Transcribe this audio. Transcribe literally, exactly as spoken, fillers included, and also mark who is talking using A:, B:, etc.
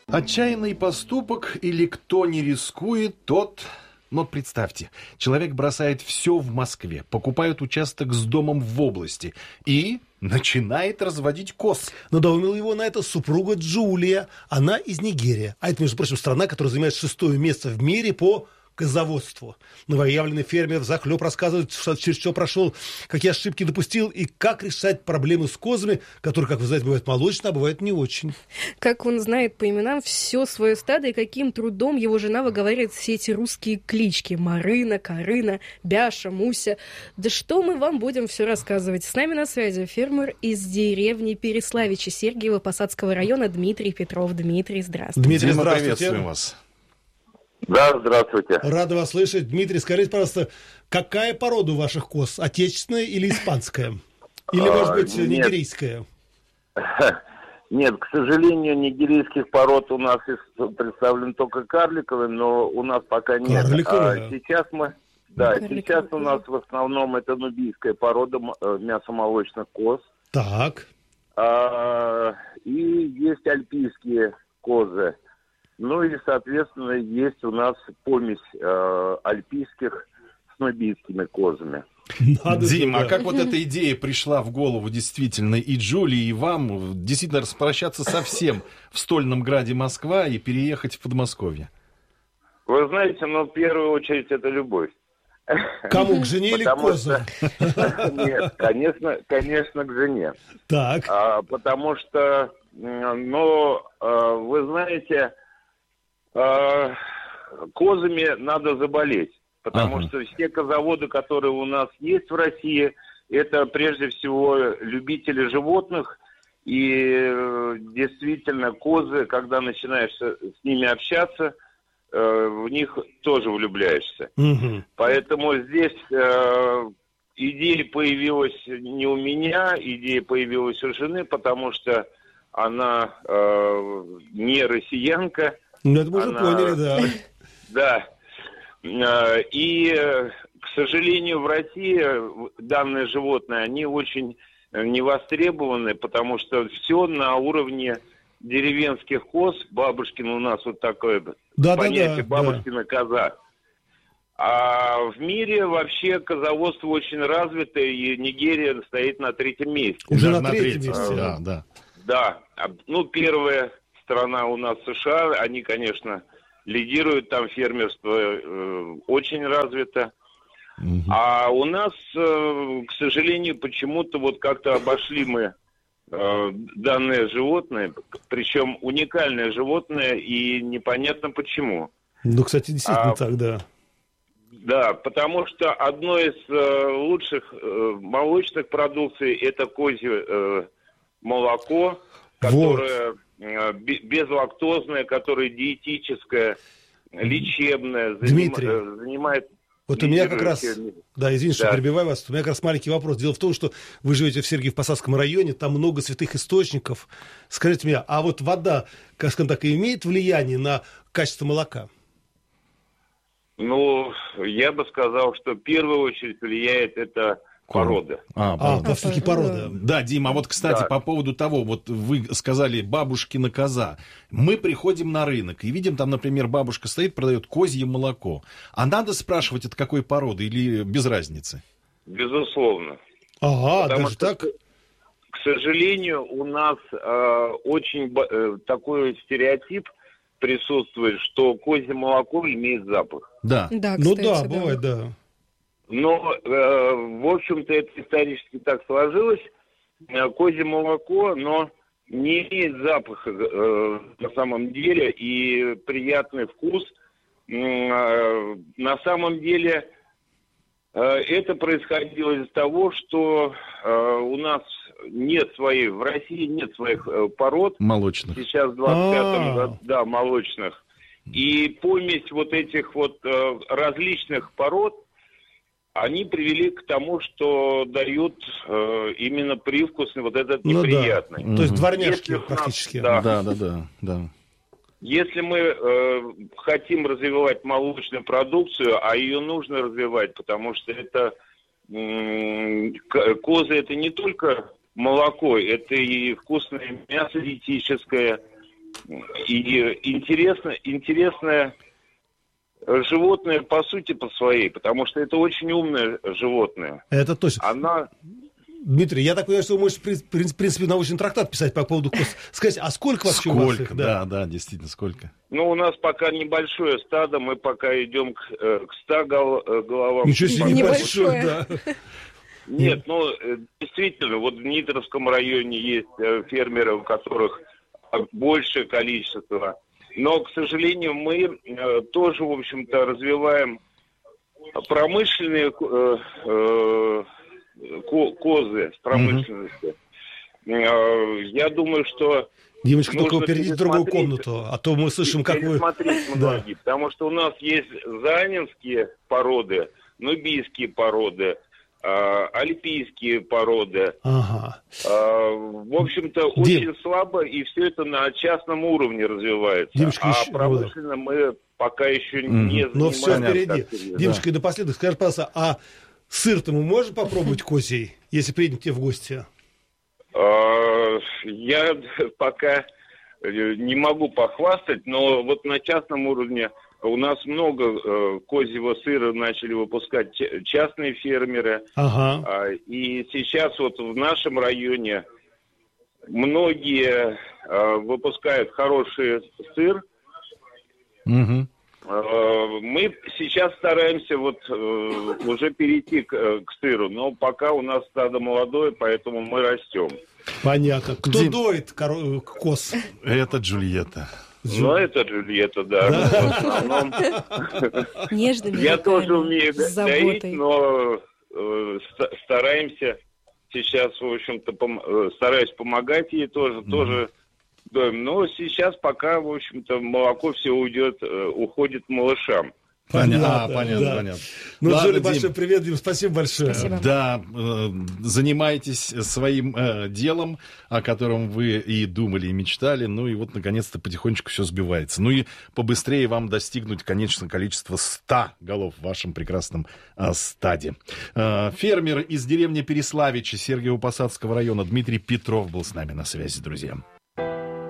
A: Отчаянный поступок или кто не рискует, тот... Но представьте, человек бросает все в Москве, покупает участок с домом в области и начинает разводить коз.
B: Надоумила его на это супруга Джулия. Она из Нигерии. А это, между прочим, страна, которая занимает шестое место в мире по козоводству. Новоявленный фермер взахлеб рассказывает, что, через что прошел, какие ошибки допустил и как решать проблемы с козами, которые, как вы знаете, бывают молочные, а бывают не очень.
C: Как он знает по именам все свое стадо и каким трудом его жена выговаривает все эти русские клички. Марына, Карына, Бяша, Муся. Да что мы вам будем все рассказывать? С нами на связи фермер из деревни Переславичи Сергиево-Посадского района Дмитрий Петров. Дмитрий, здравствуйте.
A: Дмитрий, здравствуйте. Приветствуем вас.
D: Да, здравствуйте.
B: Рада вас слышать. Дмитрий, скажите, пожалуйста, какая порода у ваших коз? Отечественная или испанская? Или, может быть, нигерийская?
D: Нет, к сожалению, нигерийских пород у нас представлен только карликовые, но у нас пока нет.
B: Карликовые?
D: А сейчас мы... Да, сейчас у нас в основном это нубийская порода мясомолочных коз.
B: Так.
D: А, и есть альпийские козы. Ну и, соответственно, есть у нас помесь э, альпийских с нубийскими козами.
A: Надо Дима, а как вот эта идея пришла в голову действительно и Джулии, и вам действительно распрощаться совсем в стольном граде Москва и переехать в Подмосковье?
D: Вы знаете, ну, в первую очередь, это любовь.
B: Кому, к жене или к козам?
D: Нет, конечно, конечно, к жене.
B: Так.
D: А, потому что, ну, вы знаете... козами надо заболеть, потому ага. что все козоводы, которые у нас есть в России, это прежде всего любители животных, и действительно козы, когда начинаешь с ними общаться, в них тоже влюбляешься. Угу. Поэтому здесь идея появилась не у меня, идея появилась у жены, потому что она не россиянка.
B: Ну, это мы уже
D: Она...
B: поняли, да.
D: Да. И, к сожалению, в России данные животные, они очень невостребованы, потому что все на уровне деревенских коз. Бабушкина у нас вот такое
B: да,
D: понятие,
B: да, да,
D: бабушкина да. коза. А в мире вообще козоводство очень развито, и Нигерия стоит на третьем месте.
B: Уже
A: да,
B: на третьем месте,
A: да, да.
D: Да. Ну, первое... Страна у нас США, они, конечно, лидируют, там фермерство э, очень развито. Угу. А у нас, э, к сожалению, почему-то вот как-то обошли мы э, данное животное, причем уникальное животное, и непонятно почему.
B: Ну, кстати, действительно
D: а,
B: так, да.
D: Да, потому что одно из э, лучших э, молочных продукций это козье э, молоко, которое... Вот. безлактозное, которое диетическое, лечебное,
B: Дмитрий,
D: заним, занимает...
B: Вот у меня как раз... Да, извините, да. что перебиваю вас. У меня как раз маленький вопрос. Дело в том, что вы живете в Сергиево-Посадском районе, там много святых источников. Скажите мне, а вот вода, как скажем так, имеет влияние на качество молока?
D: Ну, я бы сказал, что в первую очередь влияет это... Порода.
B: А, а по все-таки порода.
A: Да, Дима, а вот, кстати, да. по поводу того, вот вы сказали бабушкина коза. Мы приходим на рынок и видим, там, например, бабушка стоит, продает козье молоко. А надо спрашивать, от какой породы или без разницы?
D: Безусловно.
B: Ага,
D: Потому
B: даже
D: что,
B: так?
D: К сожалению, у нас э, очень э, такой стереотип присутствует, что козье молоко имеет запах.
A: Да.
C: да
B: ну
C: кстати,
B: да,
C: да,
B: бывает, да.
D: Но, э, в общем-то, это исторически так сложилось. Э, козье молоко, но не имеет запаха э, на самом деле и приятный вкус. Э, на самом деле э, это происходило из-за того, что э, у нас нет своей, в России нет своих э, пород.
A: Молочных.
D: Сейчас в двадцать пятом году, да, молочных. И помесь вот этих вот э, различных пород, они привели к тому, что дают э, именно привкус вот этот ну неприятный.
B: Да. То есть дворняжки нас, практически.
A: Да, да, да, да, да.
D: Если мы э, хотим развивать молочную продукцию, а ее нужно развивать, потому что это э, козы это не только молоко, это и вкусное мясо диетическое, И интересно, интересное животное по сути по своей, потому что это очень умное животное.
B: Это точно.
D: Она...
B: Дмитрий, я так понимаю, что вы можете, в принципе, научный трактат писать по поводу коз. Скажите, а сколько вообще
A: сколько?
B: у вас их?
A: Да, да, да, действительно, сколько?
D: Ну, у нас пока небольшое стадо, мы пока идем к, к ста гол- головам.
B: Ничего себе, небольшое, да.
D: Нет, ну, действительно, вот в Дмитровском районе есть фермеры, у которых большее количество. Но, к сожалению, мы тоже, в общем-то, развиваем промышленные э, э, козы с промышленности. Mm-hmm. Я думаю, что...
B: Димочка, только перейдите в другую комнату, а то мы слышим, как вы...
D: Да. Потому что у нас есть заанинские породы, нубийские породы, альпийские породы.
B: Ага.
D: В общем-то, Дим. очень слабо, и все это на частном уровне развивается.
B: Димочка,
D: а
B: еще...
D: промышленно мы пока еще mm-hmm. не занимаемся.
B: Но все впереди. Димочка, да. И напоследок, скажи, пожалуйста, а сыр-то мы можем попробовать козий, если приедем к тебе в гости?
D: Я пока не могу похвастать, но вот на частном уровне у нас много козьего сыра начали выпускать частные фермеры.
B: Ага.
D: И сейчас вот в нашем районе многие выпускают хороший сыр.
A: Угу.
D: Мы сейчас стараемся вот уже перейти к, к сыру, но пока у нас стадо молодое, поэтому мы растем.
B: Понятно. Кто Дим... доит коро... коз?
A: Это Джульетта.
D: Ну, это Джульетта, да.
B: да?
D: В основном...
C: Нежными
D: Я тоже умею
C: доить,
D: но стараемся сейчас, в общем-то, пом... стараюсь помогать ей тоже, mm-hmm. тоже. Да, но сейчас пока, в общем-то, молоко все уйдет, уходит малышам.
A: Понятно, а, понятно, да. понятно.
B: Ну, Ладно, Джули, большой привет, Дим, спасибо большое.
C: Спасибо.
A: Да, э, занимайтесь своим э, делом, о котором вы и думали, и мечтали, ну и вот, наконец-то, потихонечку все сбивается. Ну и побыстрее вам достигнуть, конечно, количества ста голов в вашем прекрасном э, стаде. Э, фермер из деревни Переславичи Сергиево-Посадского района Дмитрий Петров был с нами на связи, друзья.